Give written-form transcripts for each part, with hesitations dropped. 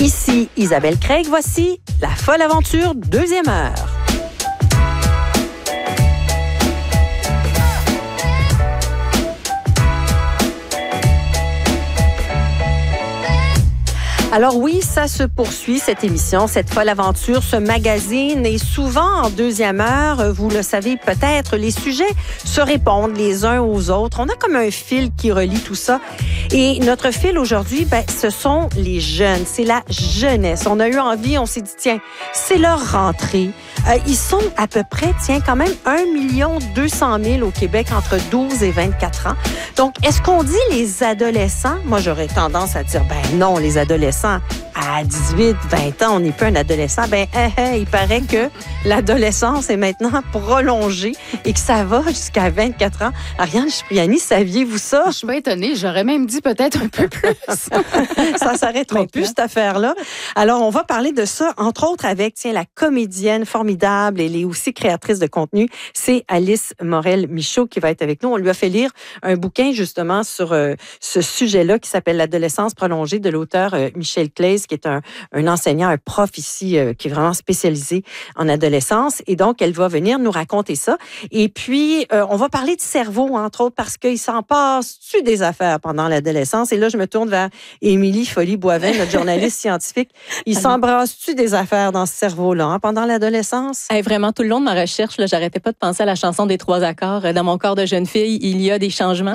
Ici Isabelle Craig, voici La Folle Aventure, deuxième heure. Alors oui, ça se poursuit, cette émission, cette folle aventure, ce magazine. Et souvent, en deuxième heure, vous le savez peut-être, les sujets se répondent les uns aux autres. On a comme un fil qui relie tout ça. Et notre fil aujourd'hui, ce sont les jeunes. C'est la jeunesse. On a eu envie, on s'est dit, tiens, c'est leur rentrée. Ils sont à peu près, quand même 1 200 000 au Québec entre 12 et 24 ans. Donc, est-ce qu'on dit les adolescents? Moi, j'aurais tendance à dire, non, les adolescents, à 18, 20 ans, on n'est plus un adolescent. Il paraît que l'adolescence est maintenant prolongée et que ça va jusqu'à 24 ans. Ariane Cipriani, saviez-vous ça? Je suis pas étonnée. J'aurais même dit peut-être un peu plus. Ça s'arrêtera plus, cette affaire-là. Alors, on va parler de ça, entre autres, avec, la comédienne formidable. Elle est aussi créatrice de contenu. C'est Alice Morel-Michaud qui va être avec nous. On lui a fait lire un bouquin, justement, sur ce sujet-là qui s'appelle L'adolescence prolongée de l'auteur Michel Claise, qui est un enseignant, un prof ici, qui est vraiment spécialisé en adolescence. Et donc, elle va venir nous raconter ça. Et puis, on va parler de cerveau, entre autres, parce qu'il s'en passe-tu des affaires pendant l'adolescence? Et là, je me tourne vers Émilie Folly-Boivin, notre journaliste scientifique. Il s'embrasse-tu des affaires dans ce cerveau-là pendant l'adolescence? Vraiment, tout le long de ma recherche, là, j'arrêtais pas de penser à la chanson des 3 accords. Dans mon corps de jeune fille, il y a des changements.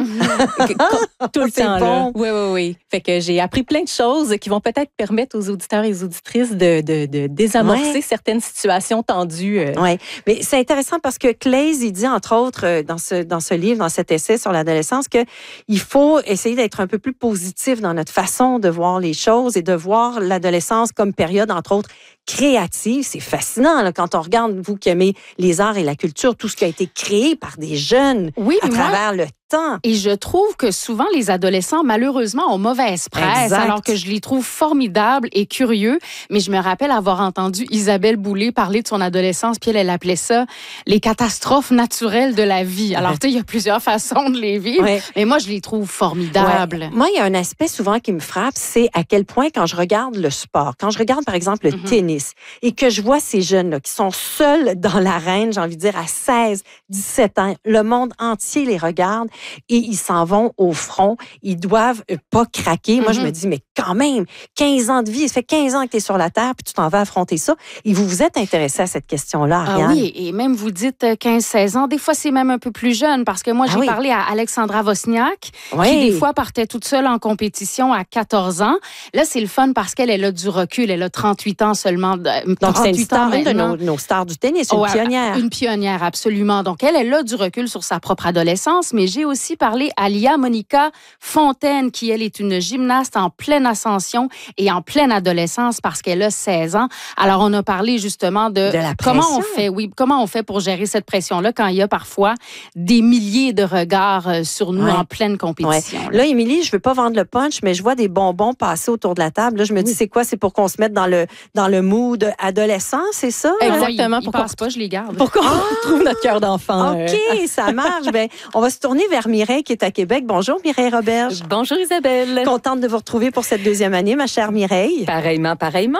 Tout le temps. Bon. Oui. Fait que j'ai appris plein de choses qui vont peut-être permettre aux auditeurs et aux auditrices de désamorcer certaines situations tendues. Oui, mais c'est intéressant parce que Claise, il dit, entre autres, dans ce livre, dans cet essai sur l'adolescence, qu'il faut essayer d'être un peu plus positif dans notre façon de voir les choses et de voir l'adolescence comme période, entre autres, créative. C'est fascinant là, quand on regarde, vous qui aimez les arts et la culture, tout ce qui a été créé par des jeunes à travers le temps. Et je trouve que souvent, les adolescents, malheureusement, ont mauvaise presse, alors que je les trouve formidables et curieux. Mais je me rappelle avoir entendu Isabelle Boulay parler de son adolescence, puis elle appelait ça les catastrophes naturelles de la vie. Alors, tu sais, il y a plusieurs façons de les vivre, mais moi, je les trouve formidables. Ouais. Moi, il y a un aspect souvent qui me frappe, c'est à quel point, quand je regarde le sport, quand je regarde, par exemple, le tennis, et que je vois ces jeunes-là qui sont seuls dans l'arène, j'ai envie de dire, à 16, 17 ans, le monde entier les regarde et ils s'en vont au front. Ils doivent pas craquer. Moi, je me dis, mais quand même, 15 ans de vie, ça fait 15 ans que tu es sur la Terre puis tu t'en vas affronter ça. Et vous êtes intéressé à cette question-là, Ariane? Ah oui, et même vous dites 15-16 ans. Des fois, c'est même un peu plus jeune parce que moi, j'ai parlé à Alexandra Wozniak qui, des fois, partait toute seule en compétition à 14 ans. Là, c'est le fun parce qu'elle a du recul. Elle a 38 ans seulement. Donc, c'est une star de nos stars du tennis, une pionnière. Une pionnière, absolument. Donc, elle a du recul sur sa propre adolescence, mais j'ai aussi parlé à Lia Monica Fontaine, qui, elle, est une gymnaste en pleine ascension et en pleine adolescence parce qu'elle a 16 ans. Alors, on a parlé justement de la pression. Comment on fait pour gérer cette pression-là quand il y a parfois des milliers de regards sur nous en pleine compétition. Là, Émilie, je veux pas vendre le punch, mais je vois des bonbons passer autour de la table. Là, je me dis, c'est quoi? C'est pour qu'on se mette dans le mood adolescent, c'est ça? Exactement. Ils passent pas, je les garde. Pour qu'on retrouve notre cœur d'enfant. OK, ça marche. On va se tourner vers Mireille qui est à Québec. Bonjour, Mireille Roberge. Bonjour, Isabelle. Contente de vous retrouver pour cette deuxième année, ma chère Mireille. Pareillement.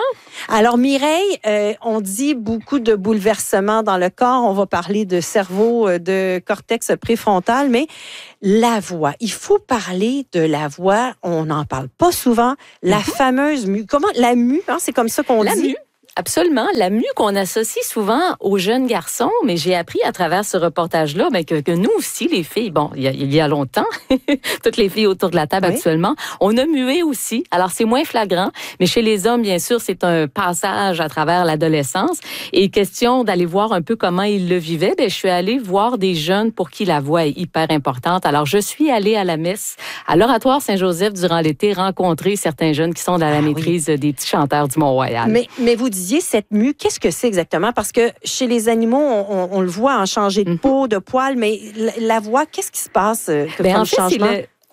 Alors, Mireille, on dit beaucoup de bouleversements dans le corps. On va parler de cerveau, de cortex préfrontal, mais la voix. Il faut parler de la voix. On n'en parle pas souvent. La fameuse mue. Comment? La mue, c'est comme ça qu'on dit? La mue. Absolument. La mue qu'on associe souvent aux jeunes garçons, mais j'ai appris à travers ce reportage-là que nous aussi, les filles, il y a longtemps, toutes les filles autour de la table actuellement, on a mué aussi. Alors, c'est moins flagrant, mais chez les hommes, bien sûr, c'est un passage à travers l'adolescence. Et question d'aller voir un peu comment ils le vivaient, je suis allée voir des jeunes pour qui la voix est hyper importante. Alors, je suis allée à la messe, à l'Oratoire Saint-Joseph durant l'été, rencontrer certains jeunes qui sont dans la maîtrise des petits chanteurs du Mont-Royal. Mais vous disiez cette mue, qu'est-ce que c'est exactement? Parce que chez les animaux, on le voit changer de peau, de poils, mais la voix, qu'est-ce qui se passe comme changement?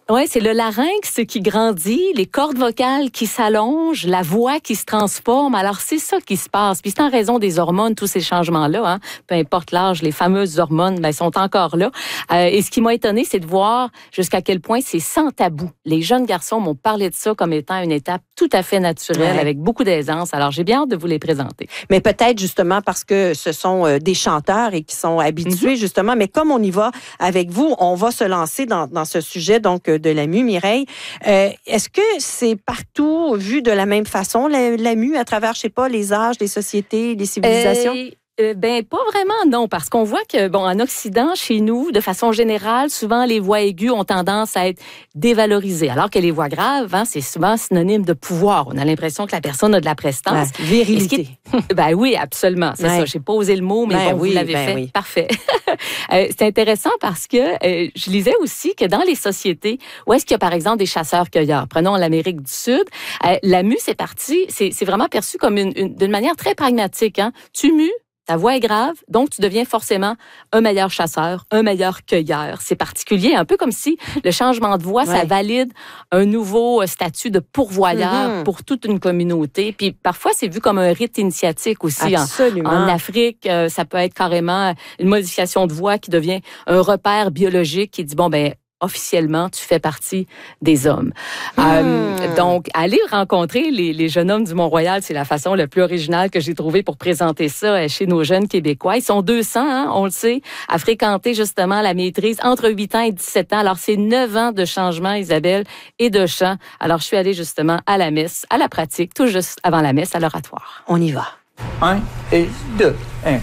Ouais, c'est le larynx qui grandit, les cordes vocales qui s'allongent, la voix qui se transforme. Alors, c'est ça qui se passe. Puis c'est en raison des hormones, tous ces changements-là. Hein. Peu importe l'âge, les fameuses hormones, ben, sont encore là. Et ce qui m'a étonnée, c'est de voir jusqu'à quel point c'est sans tabou. Les jeunes garçons m'ont parlé de ça comme étant une étape tout à fait naturelle, avec beaucoup d'aisance. Alors, j'ai bien hâte de vous les présenter. Mais peut-être justement parce que ce sont des chanteurs et qui sont habitués, justement. Mais comme on y va avec vous, on va se lancer dans ce sujet, donc, de la mue, Mireille. Est-ce que c'est partout vu de la même façon, la mue, à travers, je sais pas, les âges, les sociétés, les civilisations? Ben pas vraiment, non, parce qu'on voit que, bon, en Occident, chez nous, de façon générale, souvent les voix aiguës ont tendance à être dévalorisées, alors que les voix graves, hein, c'est souvent synonyme de pouvoir. On a l'impression que la personne a de la prestance. Virilité. Ben oui, absolument, c'est ça. J'ai pas osé le mot, mais bon, vous l'avez fait. Oui. Parfait. C'est intéressant parce que je lisais aussi que dans les sociétés où est-ce qu'il y a, par exemple, des chasseurs-cueilleurs, prenons l'Amérique du Sud, la mue, c'est vraiment perçu comme d'une manière très pragmatique. Hein. Tu mues, ta voix est grave, donc tu deviens forcément un meilleur chasseur, un meilleur cueilleur. C'est particulier, un peu comme si le changement de voix, ça valide un nouveau statut de pourvoyeur pour toute une communauté. Puis parfois, c'est vu comme un rite initiatique aussi. En Afrique, ça peut être carrément une modification de voix qui devient un repère biologique qui dit, bon, ben officiellement, tu fais partie des hommes. Donc, aller rencontrer les jeunes hommes du Mont-Royal, c'est la façon la plus originale que j'ai trouvée pour présenter ça chez nos jeunes Québécois. Ils sont 200, hein, on le sait, à fréquenter justement la maîtrise entre 8 ans et 17 ans. Alors, c'est 9 ans de changement, Isabelle, et de chant. Alors, je suis allée justement à la messe, à la pratique, tout juste avant la messe, à l'oratoire. On y va. 1 et 2, 1.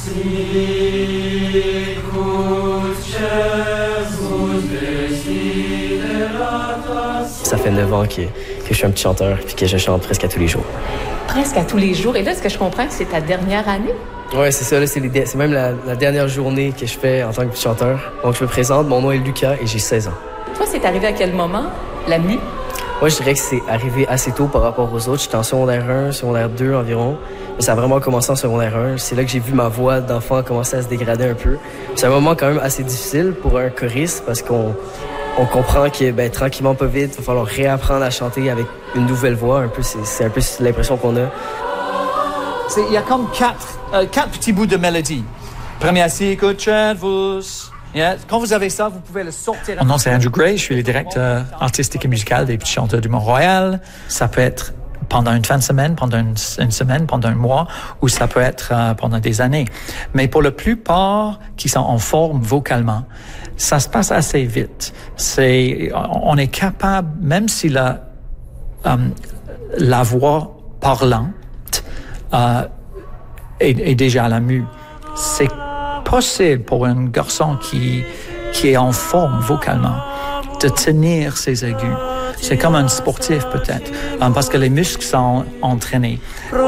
Ça fait 9 ans que je suis un petit chanteur puis que je chante presque à tous les jours. Presque à tous les jours. Et là, est-ce que je comprends que c'est ta dernière année? Oui, c'est ça. Là, c'est même la dernière journée que je fais en tant que petit chanteur. Donc, je me présente. Mon nom est Lucas et j'ai 16 ans. Toi, c'est arrivé à quel moment, la mue? Moi, je dirais que c'est arrivé assez tôt par rapport aux autres. J'étais en secondaire 1, secondaire 2 environ. Mais ça a vraiment commencé en secondaire 1. C'est là que j'ai vu ma voix d'enfant commencer à se dégrader un peu. C'est un moment quand même assez difficile pour un choriste parce qu'on comprend que tranquillement, pas vite, il va falloir réapprendre à chanter avec une nouvelle voix. C'est un peu l'impression qu'on a. Il y a comme quatre petits bouts de mélodie. Premier assis, écoutez-vous. Yeah. Quand vous avez ça, vous pouvez le sortir. Mon nom, c'est Andrew Gray. Je suis le directeur artistique et musical des Petits Chanteurs du Mont-Royal. Ça peut être pendant une fin de semaine, pendant une semaine, pendant un mois, ou ça peut être pendant des années. Mais pour la plupart qui sont en forme vocalement, ça se passe assez vite. On est capable, même si la voix parlante est déjà à la mue, c'est possible pour un garçon qui est en forme vocalement de tenir ses aigus. C'est comme un sportif peut-être, parce que les muscles sont entraînés.